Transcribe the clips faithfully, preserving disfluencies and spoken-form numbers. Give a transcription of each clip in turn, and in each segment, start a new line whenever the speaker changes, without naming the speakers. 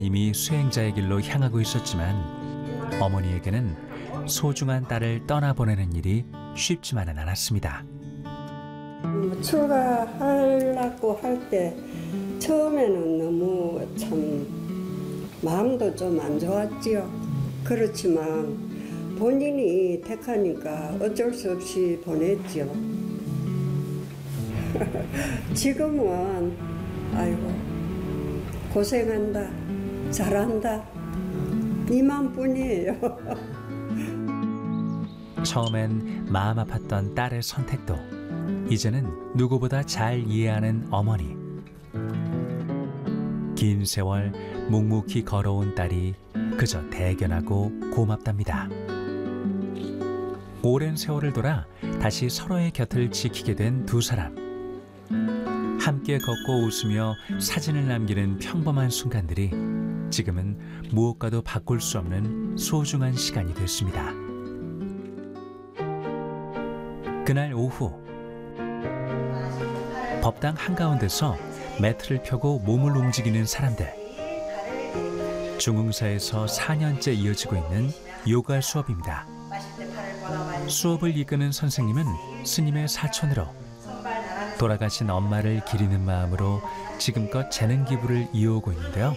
이미 수행자의 길로 향하고 있었지만 어머니에게는 소중한 딸을 떠나보내는 일이 쉽지만은 않았습니다.
출가하려고 할 때 처음에는 너무 참 마음도 좀 안 좋았지요. 그렇지만 본인이 택하니까 어쩔 수 없이 보냈죠. 지금은 아이고 고생한다, 잘한다 이만뿐이에요.
처음엔 마음 아팠던 딸의 선택도 이제는 누구보다 잘 이해하는 어머니. 긴 세월 묵묵히 걸어온 딸이 그저 대견하고 고맙답니다. 오랜 세월을 돌아 다시 서로의 곁을 지키게 된 두 사람. 함께 걷고 웃으며 사진을 남기는 평범한 순간들이 지금은 무엇과도 바꿀 수 없는 소중한 시간이 됐습니다. 그날 오후 법당 한가운데서 매트를 펴고 몸을 움직이는 사람들. 중흥사에서 사 년째 이어지고 있는 요가 수업입니다. 수업을 이끄는 선생님은 스님의 사촌으로 돌아가신 엄마를 기리는 마음으로 지금껏 재능 기부를 이어오고 있는데요.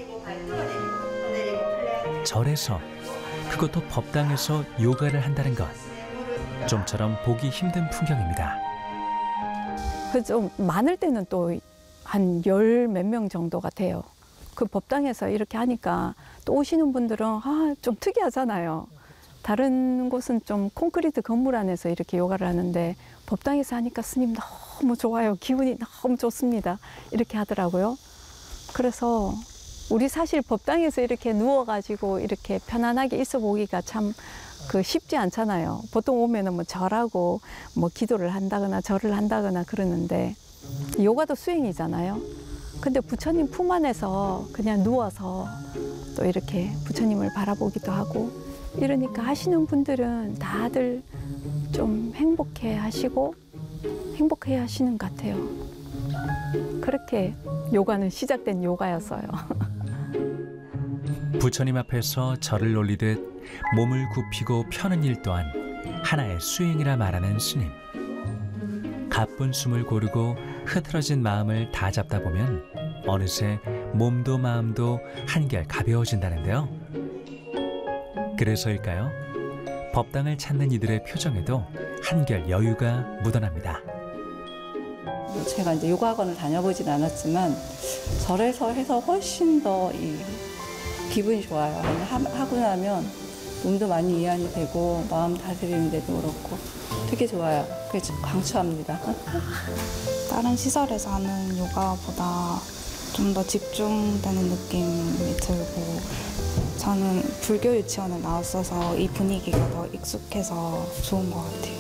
절에서, 그것도 법당에서 요가를 한다는 것, 좀처럼 보기 힘든 풍경입니다.
그 좀 많을 때는 또 한 열 몇 명 정도가 돼요. 그 법당에서 이렇게 하니까 또 오시는 분들은 아, 좀 특이하잖아요. 다른 곳은 좀 콘크리트 건물 안에서 이렇게 요가를 하는데 법당에서 하니까 스님 너무 좋아요. 기분이 너무 좋습니다. 이렇게 하더라고요. 그래서 우리 사실 법당에서 이렇게 누워가지고 이렇게 편안하게 있어 보기가 참 그 쉽지 않잖아요. 보통 오면은 뭐 절하고 뭐 기도를 한다거나 절을 한다거나 그러는데 요가도 수행이잖아요. 근데 부처님 품 안에서 그냥 누워서 또 이렇게 부처님을 바라보기도 하고 이러니까 하시는 분들은 다들 좀 행복해 하시고 행복해 하시는 것 같아요. 그렇게 요가는 시작된 요가였어요.
부처님 앞에서 절을 올리듯 몸을 굽히고 펴는 일 또한 하나의 수행이라 말하는 스님. 가쁜 숨을 고르고 흐트러진 마음을 다 잡다 보면 어느새 몸도 마음도 한결 가벼워진다는데요. 그래서일까요? 법당을 찾는 이들의 표정에도 한결 여유가 묻어납니다.
제가 이제 요가학원을 다녀보진 않았지만 절에서 해서 훨씬 더 이 기분이 좋아요. 하고 나면 몸도 많이 이완이 되고 마음 다스리는 데도 그렇고 되게 좋아요. 그래서 강추합니다.
다른 시설에서 하는 요가보다 좀 더 집중되는 느낌이 들고 저는 불교 유치원에 나왔어서 이 분위기가 더 익숙해서 좋은 것 같아요.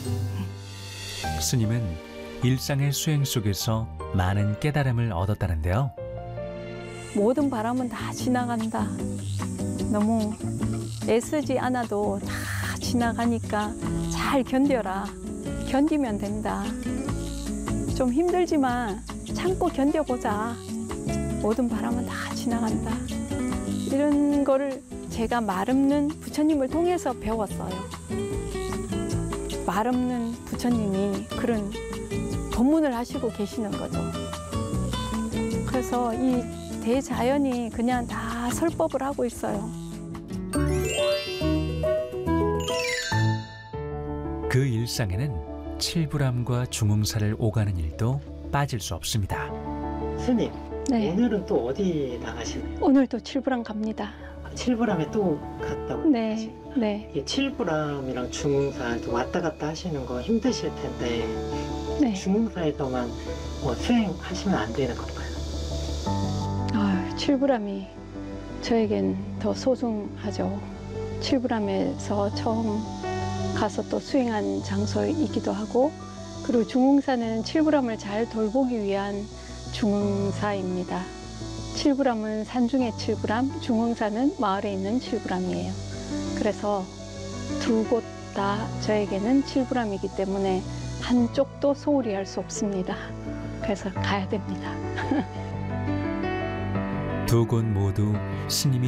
스님은 일상의 수행 속에서 많은 깨달음을 얻었다는데요.
모든 바람은 다 지나간다. 너무 애쓰지 않아도 다 지나가니까 잘 견뎌라. 견디면 된다. 좀 힘들지만 참고 견뎌보자. 모든 바람은 다 지나간다. 이런 거를 제가 말 없는 부처님을 통해서 배웠어요. 말 없는 부처님이 그런 법문을 하시고 계시는 거죠. 그래서 이 대자연이 그냥 다 설법을 하고 있어요.
그 일상에는 칠불암과 중흥사를 오가는 일도 빠질 수 없습니다.
스님,
네.
오늘은 또 어디 나가시나요?
오늘도 칠불암 갑니다.
칠불암에 또 갔다고
네,
하시나요?
네.
이 칠불암이랑 중흥사 왔다 갔다 하시는 거 힘드실 텐데
네.
중흥사에서만 뭐 수행하시면 안 되는 건가요?
아, 칠불암이 저에겐 더 소중하죠. 칠불암에서 처음 가서 또 수행한 장소이기도 하고, 그리고 중흥사는 칠불암을 잘 돌보기 위한 중흥사입니다. 칠불암은 산중의 칠불암, 중흥사는 마을에 있는 칠불암이에요. 그래서 두 곳 다 저에게는 칠불암이기 때문에 한쪽도 소홀히 할 수 없습니다. 그래서 가야 됩니다.
두 곳 모두 스님이